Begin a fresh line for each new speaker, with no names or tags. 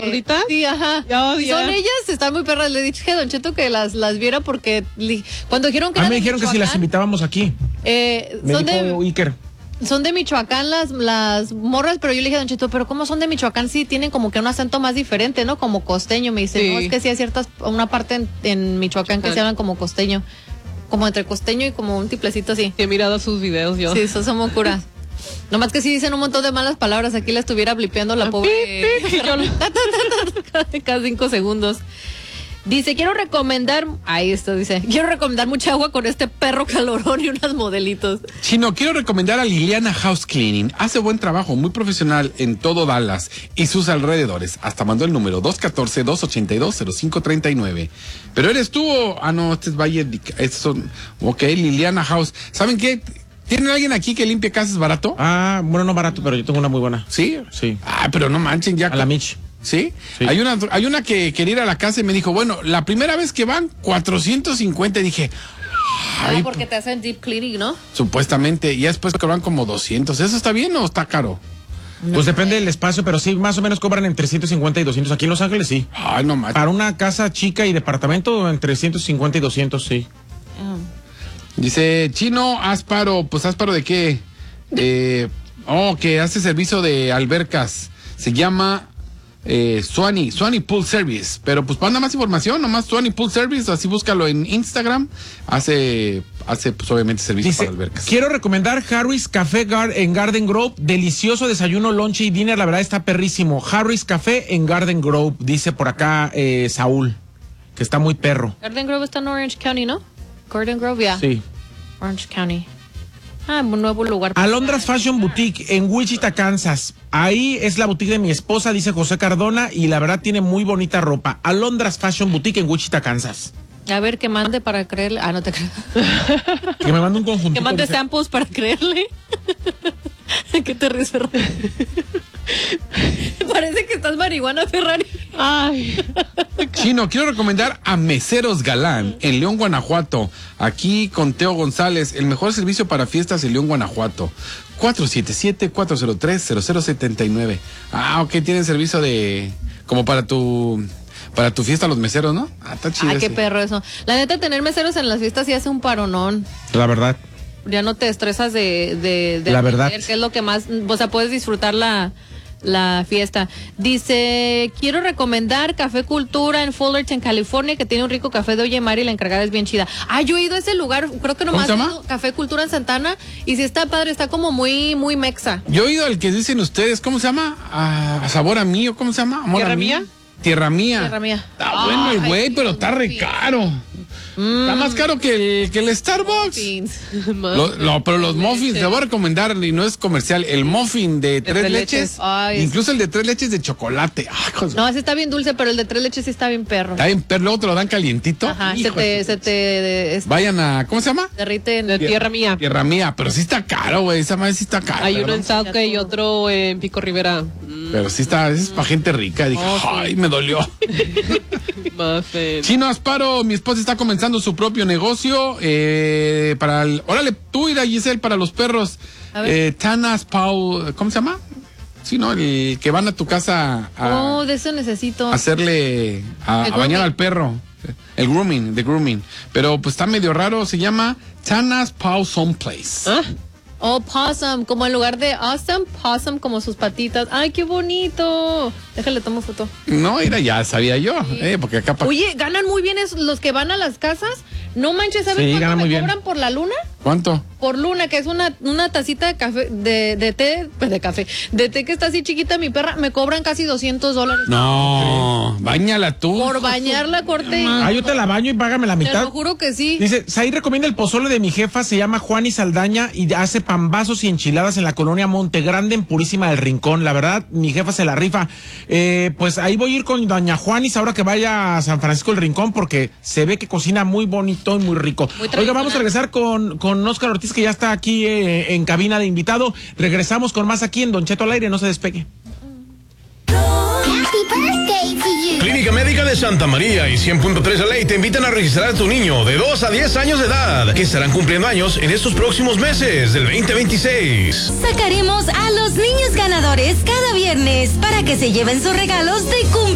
gorditas?
Sí, ajá.
Oh,
Son ellas, están muy perras. Le dije a Don Cheto que las viera porque cuando dijeron que
me dijeron que si las invitábamos aquí.
Son de Michoacán las morras, pero yo le dije a Don Cheto, pero ¿cómo son de Michoacán? Sí, tienen como que un acento más diferente, ¿no? Como costeño. Me dice, no, es que sí hay una parte en Michoacán que se hablan como costeño. Como entre costeño y como un tiplecito así.
He mirado sus videos yo.
Sí, eso somos curas. Nomás que sí dicen un montón de malas palabras. Aquí la estuviera blipeando la pobre. Cada 5 segundos. Dice, quiero recomendar mucha agua con este perro calorón y unos modelitos.
Chino, quiero recomendar a Liliana House Cleaning. Hace buen trabajo, muy profesional en todo Dallas y sus alrededores. Hasta mandó el número 214-282-0539. ¿Pero eres tú o...? Ah, no, este es Valle... Ok, Liliana House. ¿Saben qué? ¿Tienen alguien aquí que limpie casas barato?
Ah, bueno, no barato, pero yo tengo una muy buena.
¿Sí?
Sí.
Ah, pero no manchen ya.
A la Mitch.
¿Sí?
Sí.
Hay una que quería ir a la casa y me dijo, bueno, la primera vez que van, 450. Y dije, ay,
porque te hacen deep cleaning, ¿no?
supuestamente. Y ya después cobran como 200. ¿Eso está bien o está caro?
Pues depende del espacio, pero sí, más o menos cobran entre 150 y 200. Aquí en Los Ángeles, sí.
Ay, no manches.
Para una casa chica y departamento, entre 150 y 200, sí.
Dice, Chino, Asparo. Pues, ¿Asparo de qué? Que hace servicio de albercas. Se llama... Swanee Pool Service, pero pues para más información, nomás Swanee Pool Service, así búscalo en Instagram, hace pues obviamente servicio para albercas.
Quiero recomendar Harry's Café en Garden Grove, delicioso desayuno, lunch y dinner, la verdad está perrísimo. Harry's Café en Garden Grove, dice por acá Saúl, que está muy perro.
Garden Grove está en Orange County, ¿no? Garden Grove, ya.
Sí.
Orange County. Un nuevo lugar.
Alondras Fashion Boutique en Wichita, Kansas. Ahí es la boutique de mi esposa, dice José Cardona, y la verdad tiene muy bonita ropa. Alondras Fashion Boutique en Wichita, Kansas.
A ver, que mande para creerle. No te creo.
Que me mande un conjunto.
Que mande samples para creerle. ¿Qué te ríes, Ferrari? Parece que estás marihuana, Ferrari.
Ay.
Chino, quiero recomendar a Meseros Galán en León, Guanajuato. Aquí con Teo González, el mejor servicio para fiestas en León, Guanajuato. 477-403-0079. Ok, tienen servicio de... como para tu fiesta los meseros, ¿no? Está chido.
Qué perro eso. La neta, tener meseros en las fiestas sí hace un paronón.
La verdad.
Ya no te estresas de
la verdad.
Que es lo que más, o sea, puedes disfrutar la fiesta. Dice, quiero recomendar Café Cultura en Fullerton, California, que tiene un rico café de Oye Mari, la encargada es bien chida. Yo he ido a ese lugar, creo que nomás he ido Café Cultura en Santana, y sí está padre, está como muy, muy mexa.
Yo he ido al que dicen ustedes, ¿cómo se llama? A Sabor a Mí, ¿cómo se llama? Amor
¿Tierra
a mí.
Mía?
Tierra Mía.
Tierra Mía.
Está bueno el güey, pero está re caro. Está más caro que el Starbucks. Pero los muffins, te voy a recomendar, y no es comercial, el muffin de tres leches. Incluso el de 3 leches de chocolate.
No, ese está bien dulce, pero el de 3 leches sí está bien perro.
Está bien perro, luego te lo dan calientito.
Ajá,
vayan a, ¿cómo se llama?
Derrite en
Tierra Mía.
Tierra Mía, pero sí está caro, güey, esa madre sí está cara.
Hay uno en Southgate y otro en Pico Rivera.
Pero sí está, es para gente rica. Dije, ay, me dolió. Chino Asparo, mi esposa está comenzando su propio negocio órale, tú y Giselle, para los perros. Tanas Paul, ¿cómo se llama? Sí, ¿no? El que van a tu casa
de eso necesito.
Hacerle, a bañar al perro. El grooming, the grooming. Pero pues está medio raro, se llama Tanas Paul Someplace.
Possum, como en lugar de awesome, possum, como sus patitas. ¡Ay, qué bonito! Déjale, tomo foto.
No, ya sabía yo, porque acá...
Oye, ganan muy bien los que van a las casas. No manches, ¿sabes cuánto me cobran por la luna?
¿Cuánto?
Por luna, que es una tacita de café, de té, pues de café, de té que está así chiquita, mi perra, me cobran casi $200.
No, báñala tú.
Por bañarla, corte.
Yo te la baño y págame la mitad.
Te lo juro que sí.
Dice, ahí recomienda el pozole de mi jefa, se llama Juani Saldaña y hace pambazos y enchiladas en la colonia Monte Grande, en Purísima del Rincón. La verdad, mi jefa se la rifa. Pues ahí voy a ir con doña Juanis ahora que vaya a San Francisco del Rincón, porque se ve que cocina muy bonito y muy rico. Oiga, vamos a regresar con Óscar Ortiz, que ya está aquí en cabina de invitado. Regresamos con más aquí en Don Cheto al aire, no se despegue.
Clínica Médica de Santa María y 100.3 LA te invitan a registrar a tu niño de 2 a 10 años de edad, que estarán cumpliendo años en estos próximos meses del 2026.
Sacaremos a los niños ganadores cada viernes para que se lleven sus regalos de cumpleaños.